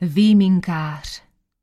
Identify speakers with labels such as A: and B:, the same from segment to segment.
A: Výjimkář.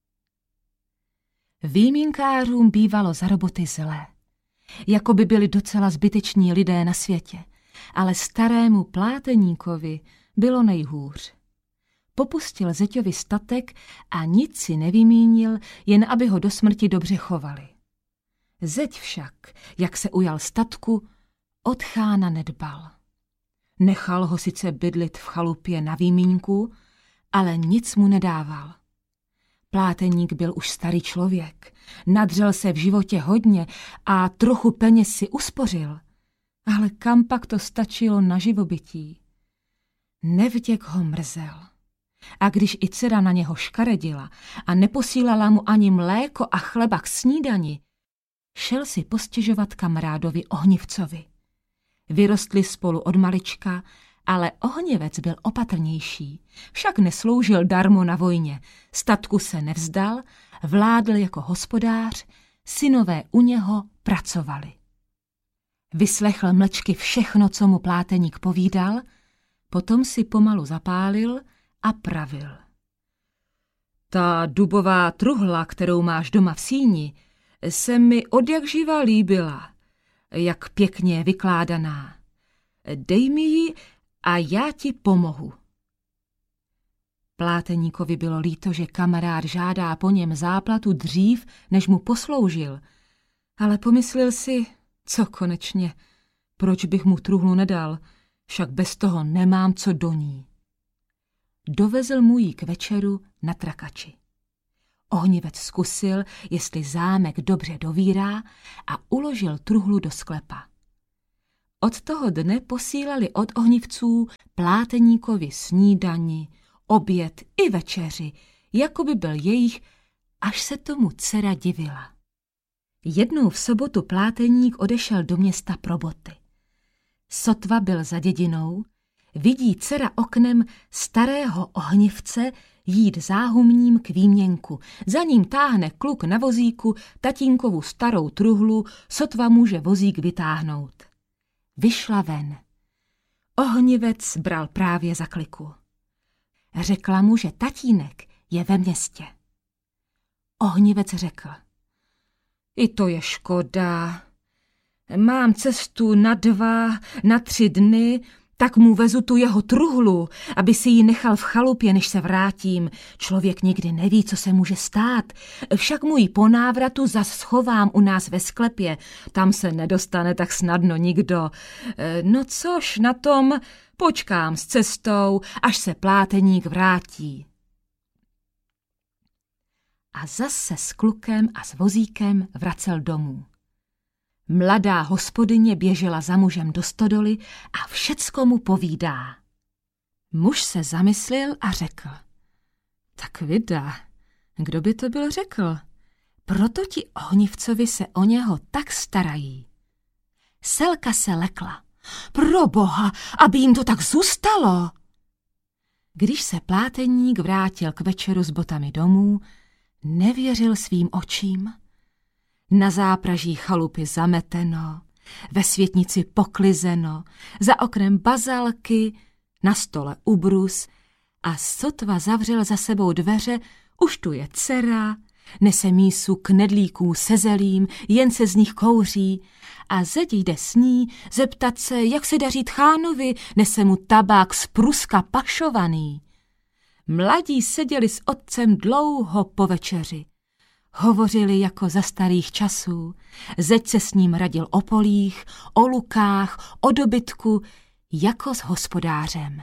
A: Výjimkářům bývalo za roboty zlé. Jako by byli docela zbyteční lidé na světě, ale starému pláteníkovi bylo nejhůř. Popustil zeťovi statek a nic si nevymínil, jen aby ho do smrti dobře chovali. Zeď však, jak se ujal statku, od chána nedbal. Nechal ho sice bydlit v chalupě na výmínku, ale nic mu nedával. Pláteník byl už starý člověk, nadřel se v životě hodně a trochu peněz si uspořil, ale kampak to stačilo na živobytí. Nevděk ho mrzel. A když i dcera na něho škaredila a neposílala mu ani mléko a chleba k snídani, šel si postěžovat kamarádovi Ohnivcovi. Vyrostli spolu od malička, ale Ohnivec byl opatrnější, však nesloužil darmo na vojně, statku se nevzdal, vládl jako hospodář, synové u něho pracovali. Vyslechl mlčky všechno, co mu pláteník povídal, potom si pomalu zapálil a pravil. Ta dubová truhla, kterou máš doma v síni, se mi odjakživa líbila, jak pěkně je vykládaná. Dej mi ji a já ti pomohu. Pláteníkovi bylo líto, že kamarád žádá po něm záplatu dřív, než mu posloužil, ale pomyslel si, co konečně, proč bych mu truhlu nedal, však bez toho nemám co do ní. Dovezl mu ji k večeru na trakači. Ohnivec zkusil, jestli zámek dobře dovírá, a uložil truhlu do sklepa. Od toho dne posílali od Ohnivců pláteníkovi snídani, oběd i večeři, jako by byl jejich, až se tomu dcera divila. Jednou v sobotu pláteník odešel do města pro boty. Sotva byl za dědinou, vidí dcera oknem starého Ohnivce jít záhumním k výměnku. Za ním táhne kluk na vozíku tatínkovu starou truhlu, sotva může vozík vytáhnout. Vyšla ven. Ohnivec bral právě za kliku. Řekla mu, že tatínek je ve městě. Ohnivec řekl. I to je škoda. Mám cestu na 2, na 3 dny, tak mu vezu tu jeho truhlu, aby si ji nechal v chalupě, než se vrátím. Člověk nikdy neví, co se může stát. Však mu ji po návratu zas schovám u nás ve sklepě. Tam se nedostane tak snadno nikdo. No což na tom, počkám s cestou, až se pláteník vrátí. A zase s klukem a s vozíkem vracel domů. Mladá hospodyně běžela za mužem do stodoly a všecko mu povídá. Muž se zamyslel a řekl. Tak vida, kdo by to byl řekl? Proto ti Ohnivcovi se o něho tak starají. Selka se lekla. Proboha, aby jim to tak zůstalo. Když se pláteník vrátil k večeru s botami domů, nevěřil svým očím. Na zápraží chalupy zameteno, ve světnici poklizeno, za oknem bazalky, na stole ubrus a sotva zavřel za sebou dveře, už tu je dcera, nese mísu knedlíků se zelím, jen se z nich kouří a zeď jde s ní zeptat se, jak se daří tchánovi, nese mu tabák z Pruska pašovaný. Mladí seděli s otcem dlouho po večeři. Hovořili jako za starých časů, zeď se s ním radil o polích, o lukách, o dobytku, jako s hospodářem.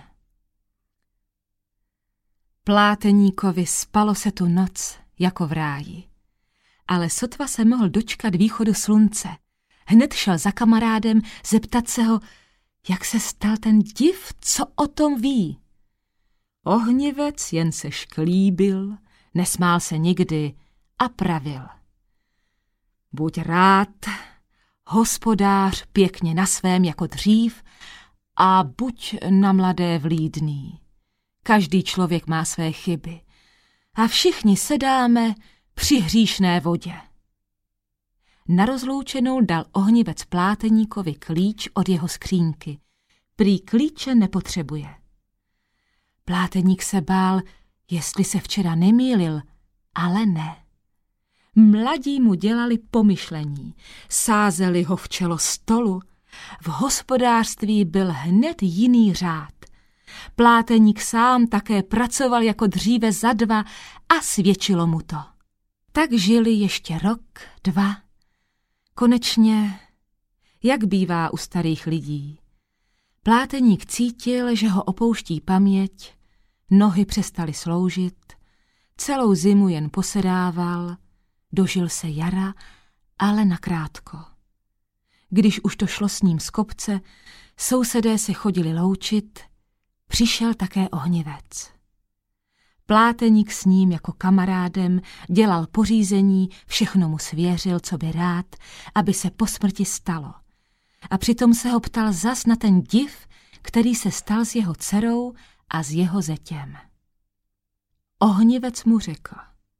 A: Pláteníkovi spalo se tu noc, jako v ráji, ale sotva se mohl dočkat východu slunce. Hned šel za kamarádem zeptat se ho, jak se stal ten div, co o tom ví. Ohnivec jen se šklíbil, nesmál se nikdy, a pravil. Buď rád, hospodář pěkně na svém jako dřív a buď na mladé vlídný. Každý člověk má své chyby a všichni sedáme při hříšné vodě. Na rozloučenou dal Ohnivec pláteníkovi klíč od jeho skřínky. Prý klíče nepotřebuje. Pláteník se bál, Jestli se včera nemýlil, ale ne. Mladí mu dělali pomyšlení, sázeli ho v čelo stolu. V hospodářství byl hned jiný řád. Pláteník sám také pracoval jako dříve za dva a svědčilo mu to. Tak žili ještě rok, dva. Konečně, jak bývá u starých lidí. Pláteník cítil, že ho opouští paměť, nohy přestaly sloužit, celou zimu jen posedával, dožil se jara, ale nakrátko. Když už to šlo s ním z kopce, sousedé se chodili loučit, přišel také ohnivec. Pláteník s ním jako kamarádem dělal pořízení, všechno mu svěřil, co by rád, aby se po smrti stalo. A přitom se ho ptal zas na ten div, který se stal s jeho dcerou a s jeho zetěm. Ohnivec mu řekl: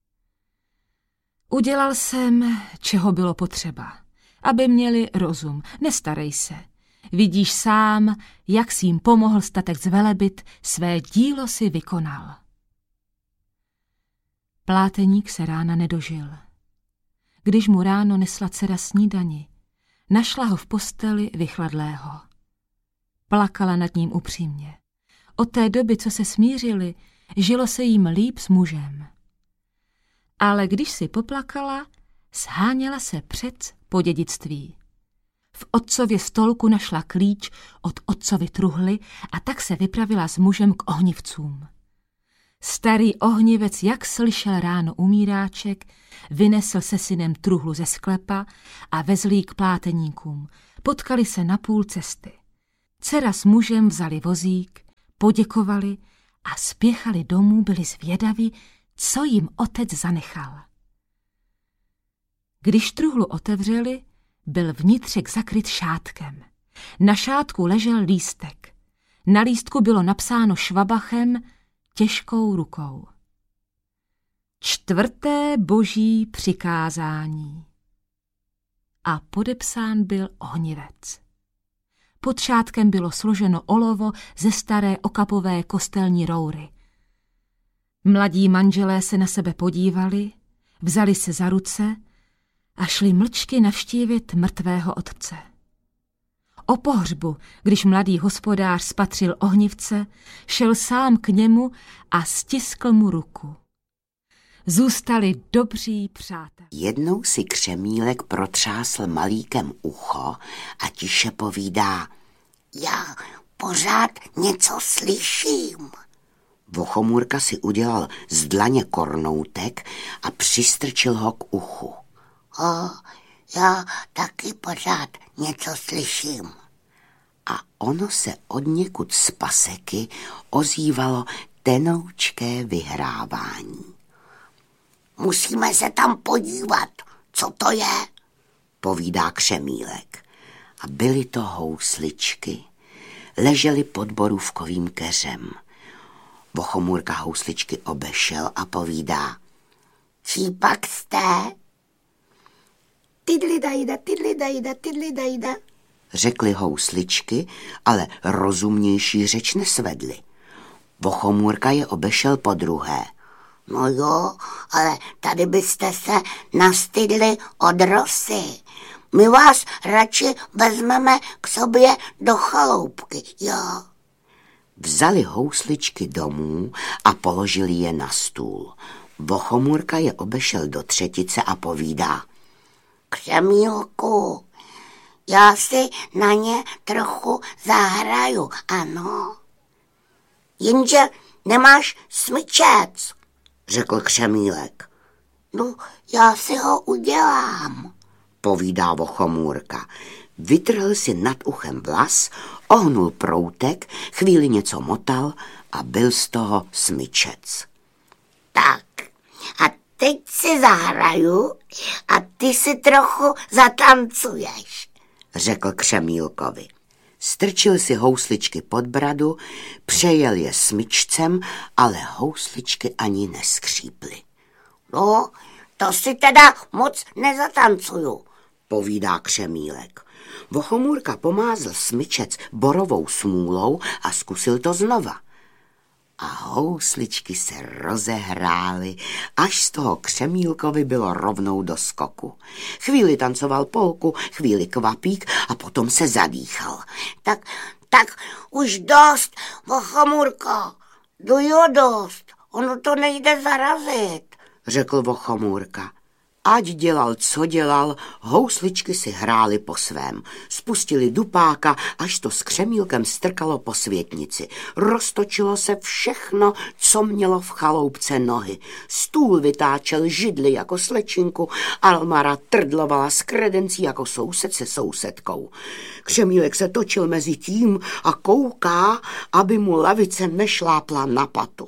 A: udělal jsem, čeho bylo potřeba, aby měli rozum, nestarej se. Vidíš sám, jak jsi jim pomohl statek zvelebit, své dílo si vykonal. Pláteník se rána nedožil. Když mu ráno nesla dcera snídani, našla ho v posteli vychladlého. Plakala nad ním upřímně. Od té doby, co se smířili, žilo se jim líp s mužem. Ale když si poplakala, sháněla se přec po dědictví. V otcově stolku našla klíč od otcovy truhly a tak se vypravila s mužem k ohnivcům. Starý ohnivec, jak slyšel ráno umíráček, vynesl se synem truhlu ze sklepa a vezl ji k pláteníkům. Potkali se na půl cesty. Dcera s mužem vzali vozík, poděkovali a spěchali domů, byli zvědaví, co jim otec zanechal. Když truhlu otevřeli, byl vnitřek zakryt šátkem. Na šátku ležel lístek. Na lístku bylo napsáno švabachem, těžkou rukou: 4. boží přikázání. A podepsán byl Ohnivec. Pod šátkem bylo složeno olovo ze staré okapové kostelní roury. Mladí manželé se na sebe podívali, vzali se za ruce a šli mlčky navštívit mrtvého otce. O pohřbu, když mladý hospodář spatřil Ohnivce, šel sám k němu a stiskl mu ruku. Zůstali dobří přátelé.
B: Jednou si Křemílek protřásl malíkem ucho a tiše povídá: já pořád něco slyším. Vochomůrka si udělal z dlaně kornoutek a přistrčil ho k uchu. Já taky pořád něco slyším. A ono se odněkud z paseky ozývalo tenoučké vyhrávání. Musíme se tam podívat, co to je, povídá Křemílek. A byly to housličky. Ležely pod borůvkovým keřem. Vochomůrka housličky obešel a povídá: čí pak jste? Tidli dajda, řekly housličky, ale rozumnější řeč nesvedly. Vochomůrka je obešel podruhé. No jo, ale tady byste se nastydli od rosy. My vás radši vezmeme k sobě do chaloupky, jo. Vzali housličky domů a položili je na stůl. Vochomůrka je obešel do třetice a povídá: Křemílku, já si na ně trochu zahraju, ano. Jenže nemáš smyčec, řekl Křemílek. No, já si ho udělám, povídá Vochomůrka. Vytrhl si nad uchem vlas, ohnul proutek, chvíli něco motal a byl z toho smyčec. Tak, a teď si zahraju a ty si trochu zatancuješ, řekl Křemílkovi. Strčil si housličky pod bradu, přejel je smyčcem, ale housličky ani neskříply. No, to si teda moc nezatancuju, povídá Křemílek. Vochomůrka pomázl smyčec borovou smůlou a zkusil to znova. a housličky se rozehrály, až z toho Křemílkovi bylo rovnou do skoku. Chvíli tancoval polku, chvíli kvapík a potom se zadýchal. Tak už dost, Vochomůrko, jo dost, ono to nejde zarazit, řekl Vochomůrka. Ať dělal, co dělal, housličky si hrály po svém. Spustili dupáka, až to s Křemílkem strkalo po světnici. Roztočilo se všechno, co mělo v chaloupce nohy. Stůl vytáčel židli jako slečinku, Almara trdlovala s kredencí jako soused se sousedkou. Křemílek se točil mezi tím a kouká, aby mu lavice nešlápla na patu.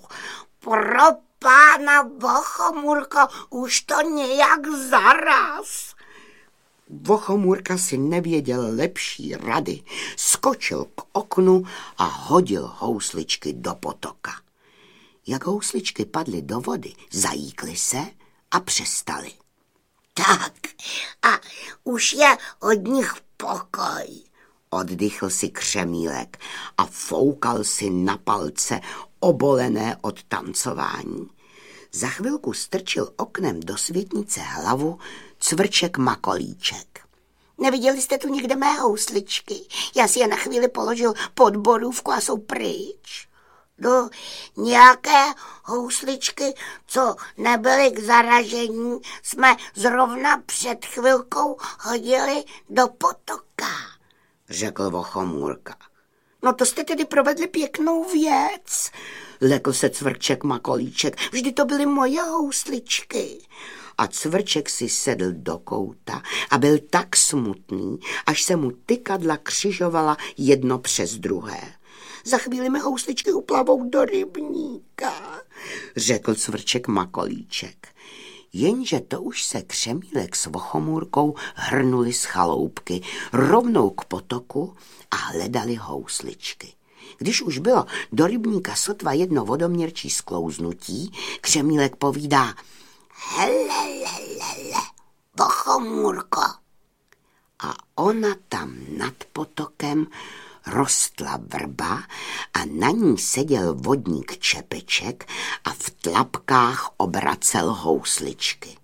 B: Pána Vochomůrko, už to nějak zaraz. Vochomůrka si nevěděl lepší rady, skočil k oknu a hodil housličky do potoka. Jak housličky padly do vody, zajíkly se a přestaly. Tak, a už je od nich pokoj, oddychl si Křemílek a foukal si na palce obolené od tancování. Za chvilku strčil oknem do světnice hlavu Cvrček Makolíček. Neviděli jste tu někde mé housličky? Já si je na chvíli položil pod borůvku a jsou pryč. No, nějaké housličky, co nebyly k zaražení, jsme zrovna před chvilkou hodili do potoka, řekl Vochomůrka. No to jste tedy provedli pěknou věc, lekl se Cvrček Makolíček. Vždy to byly moje housličky. A Cvrček si sedl do kouta a byl tak smutný, až se mu tykadla křižovala jedno přes druhé. Za chvíli mi housličky uplavou do rybníka, řekl Cvrček Makolíček. Jenže to už se Křemílek s Vochomůrkou hrnuli z chaloupky rovnou k potoku a hledali housličky. Když už bylo do rybníka sotva jedno vodoměrčí sklouznutí, Křemílek povídá: hele, Vochomůrko. A ona tam nad potokem rostla vrba a na ní seděl vodník Čepeček a v tlapkách obracel housličky.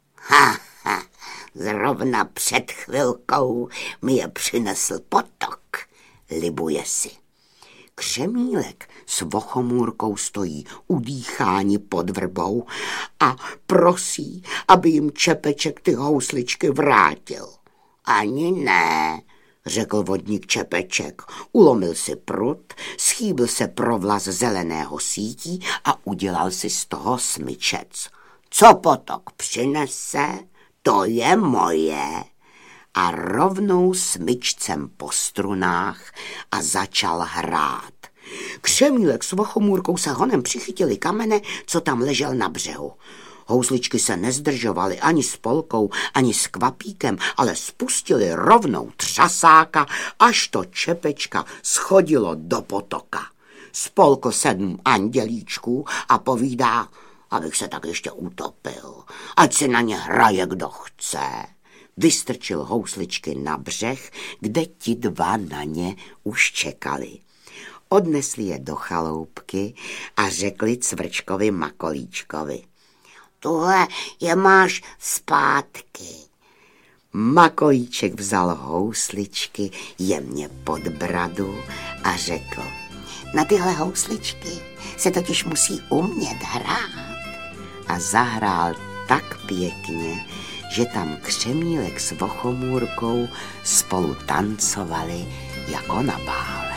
B: Zrovna před chvilkou mi je přinesl potok, libuje si. Křemílek s Vochomůrkou stojí udýcháni pod vrbou a prosí, aby jim Čepeček ty housličky vrátil. Ani ne, řekl vodník Čepeček. Ulomil si prut, schýbil se provlaz zeleného sítí a udělal si z toho smyčec. Co potok přinese, to je moje. A rovnou smyčcem po strunách a začal hrát. Křemílek s Vochomůrkou se honem přichytili kamene, co tam ležel na břehu. Housličky se nezdržovaly ani s polkou, ani s kvapíkem, ale spustili rovnou třasáka, až to Čepečka schodilo do potoka. Spolkl 7 andělíčků a povídá: abych se tak ještě utopil, ať si na ně hraje kdo chce. Vystrčil housličky na břeh, kde ti dva na ně už čekali. Odnesli je do chaloupky a řekli Cvrčkovi Makolíčkovi: tuhle je máš zpátky. Makolíček vzal housličky jemně pod bradu a řekl: na tyhle housličky se totiž musí umět hrát. A zahrál tak pěkně, že tam Křemílek s Vochomůrkou spolu tancovali jako na bále.